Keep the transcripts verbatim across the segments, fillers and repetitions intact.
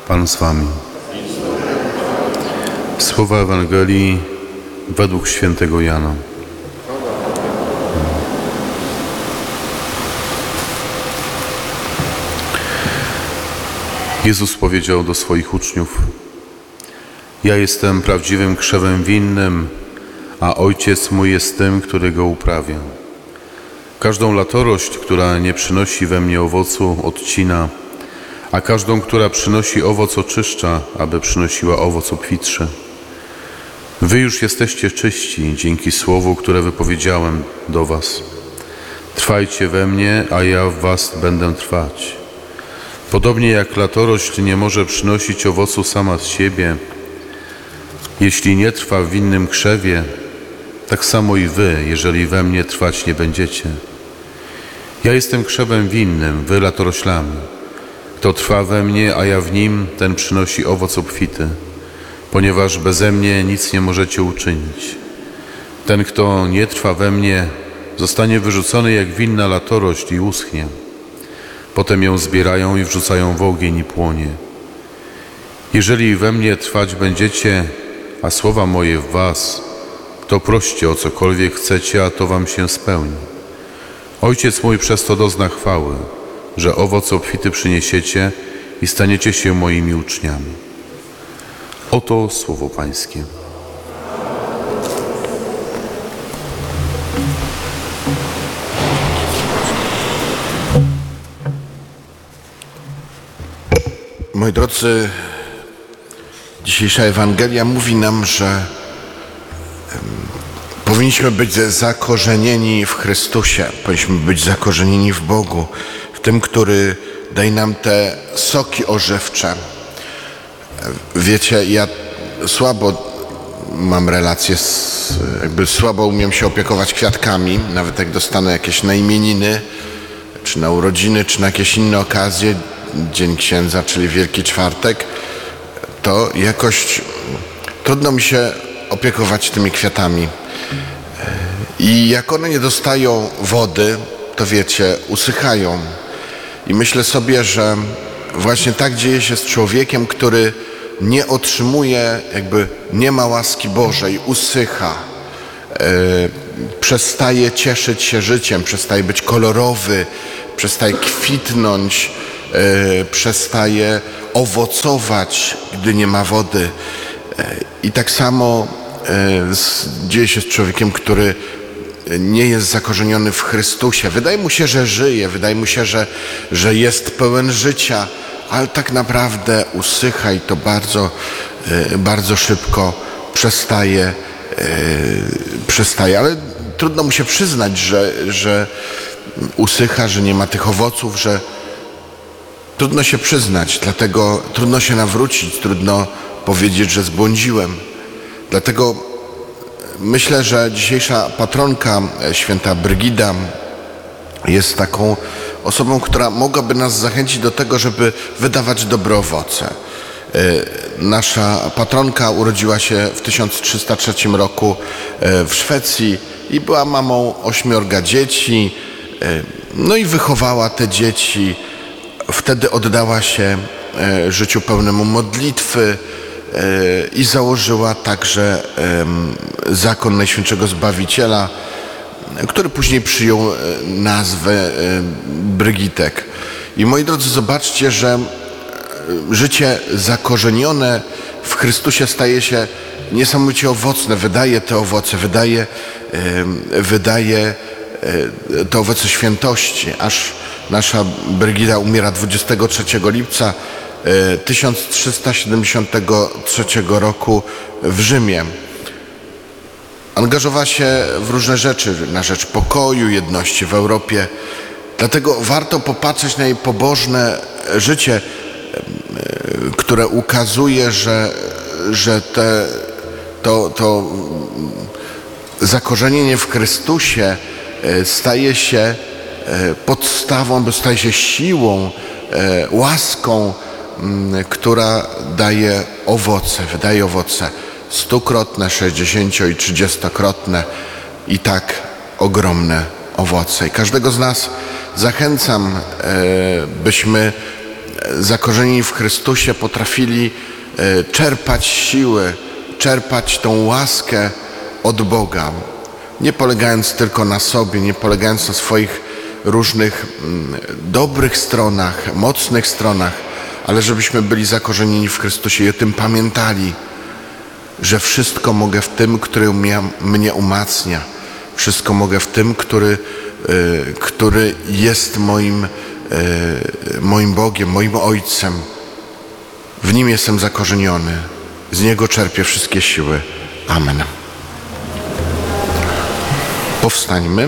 Pan z wami. Słowa Ewangelii według świętego Jana. Jezus powiedział do swoich uczniów: Ja jestem prawdziwym krzewem winnym, a Ojciec mój jest tym, który go uprawia. Każdą latorość, która nie przynosi we mnie owocu, odcina, a każdą, która przynosi owoc, oczyszcza, aby przynosiła owoc obfitszy. Wy już jesteście czyści dzięki słowu, które wypowiedziałem do was. Trwajcie we mnie, a ja w was będę trwać. Podobnie jak latorość nie może przynosić owocu sama z siebie, jeśli nie trwa w winnym krzewie, tak samo i wy, jeżeli we mnie trwać nie będziecie. Ja jestem krzewem winnym, wy latoroślami. Kto trwa we mnie, a ja w nim, ten przynosi owoc obfity, ponieważ beze mnie nic nie możecie uczynić. Ten, kto nie trwa we mnie, zostanie wyrzucony jak winna latorość i uschnie. Potem ją zbierają i wrzucają w ogień i płonie. Jeżeli we mnie trwać będziecie, a słowa moje w was, to proście o cokolwiek chcecie, a to wam się spełni. Ojciec mój przez to dozna chwały, że owoc obfity przyniesiecie i staniecie się moimi uczniami. Oto słowo Pańskie. Moi drodzy, dzisiejsza Ewangelia mówi nam, że powinniśmy być zakorzenieni w Chrystusie, powinniśmy być zakorzenieni w Bogu, w tym, który daje nam te soki ożywcze. Wiecie, ja słabo mam relacje, z, jakby słabo umiem się opiekować kwiatkami, nawet jak dostanę jakieś na imieniny, czy na urodziny, czy na jakieś inne okazje, Dzień Księdza, czyli Wielki Czwartek, to jakoś trudno mi się opiekować tymi kwiatami. I jak one nie dostają wody, to wiecie, usychają. I myślę sobie, że właśnie tak dzieje się z człowiekiem, który nie otrzymuje, jakby nie ma łaski Bożej, usycha, yy, przestaje cieszyć się życiem, przestaje być kolorowy, przestaje kwitnąć, yy, przestaje owocować, gdy nie ma wody. Yy, I tak samo yy, z, dzieje się z człowiekiem, który nie jest zakorzeniony w Chrystusie. Wydaje mu się, że żyje, wydaje mu się, że, że jest pełen życia, ale tak naprawdę usycha i to bardzo, bardzo szybko przestaje, przestaje. Ale trudno mu się przyznać, że, że usycha, że nie ma tych owoców, że trudno się przyznać, dlatego trudno się nawrócić, trudno powiedzieć, że zbłądziłem. Dlatego myślę, że dzisiejsza patronka, święta Brygida, jest taką osobą, która mogłaby nas zachęcić do tego, żeby wydawać dobre owoce. Nasza patronka urodziła się w tysiąc trzysta trzecim roku w Szwecji i była mamą ośmiorga dzieci, no i wychowała te dzieci. Wtedy oddała się życiu pełnemu modlitwy i założyła także zakon Najświętszego Zbawiciela, który później przyjął nazwę Brygitek. I moi drodzy, zobaczcie, że życie zakorzenione w Chrystusie staje się niesamowicie owocne, wydaje te owoce, wydaje, wydaje te owoce świętości, aż nasza Brygida umiera dwudziestego trzeciego lipca tysiąc trzysta siedemdziesiątego trzeciego roku w Rzymie. Angażowała się w różne rzeczy na rzecz pokoju, jedności w Europie. Dlatego warto popatrzeć na jej pobożne życie, które ukazuje, że, że te, to, to zakorzenienie w Chrystusie staje się podstawą, staje się siłą, łaską, która daje owoce, wydaje owoce stukrotne, sześćdziesięcio i trzydziestokrotne i tak ogromne owoce. I każdego z nas zachęcam, byśmy zakorzenieni w Chrystusie potrafili czerpać siły, czerpać tą łaskę od Boga, nie polegając tylko na sobie, nie polegając na swoich różnych dobrych stronach, mocnych stronach, ale żebyśmy byli zakorzenieni w Chrystusie i o tym pamiętali, że wszystko mogę w tym, który mnie umacnia. Wszystko mogę w tym, który, który jest moim, moim Bogiem, moim Ojcem. W Nim jestem zakorzeniony. Z Niego czerpię wszystkie siły. Amen. Powstańmy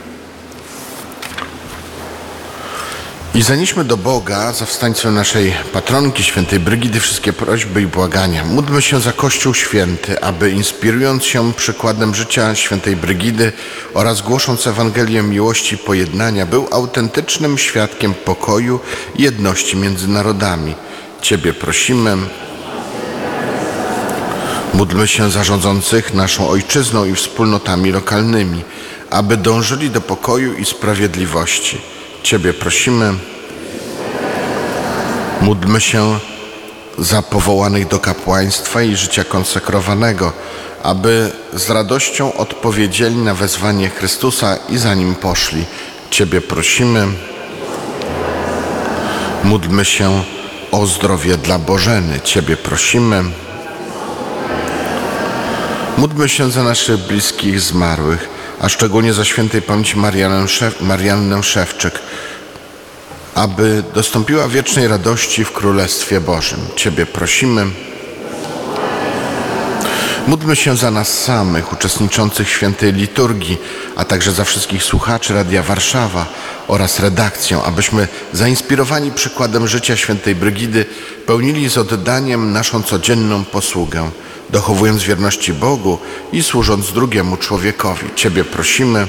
i zanieśmy do Boga za wstańcem naszej patronki, świętej Brygidy, wszystkie prośby i błagania. Módlmy się za Kościół Święty, aby inspirując się przykładem życia świętej Brygidy oraz głosząc Ewangelię miłości i pojednania, był autentycznym świadkiem pokoju i jedności między narodami. Ciebie prosimy. Módlmy się za rządzących naszą ojczyzną i wspólnotami lokalnymi, aby dążyli do pokoju i sprawiedliwości. Ciebie prosimy. Módlmy się za powołanych do kapłaństwa i życia konsekrowanego, aby z radością odpowiedzieli na wezwanie Chrystusa i za Nim poszli. Ciebie prosimy. Módlmy się o zdrowie dla Bożeny. Ciebie prosimy. Módlmy się za naszych bliskich zmarłych, a szczególnie za świętej pamięci Mariannę, Szef, Mariannę Szewczyk, aby dostąpiła wiecznej radości w Królestwie Bożym. Ciebie prosimy. Módlmy się za nas samych, uczestniczących w świętej liturgii, a także za wszystkich słuchaczy Radia Warszawa oraz redakcją, abyśmy zainspirowani przykładem życia świętej Brygidy pełnili z oddaniem naszą codzienną posługę, dochowując wierności Bogu i służąc drugiemu człowiekowi. Ciebie prosimy.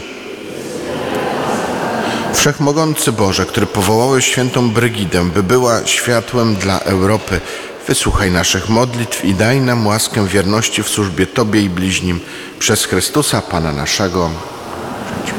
Wszechmogący Boże, który powołałeś świętą Brygidę, by była światłem dla Europy, wysłuchaj naszych modlitw i daj nam łaskę wierności w służbie Tobie i bliźnim przez Chrystusa Pana naszego.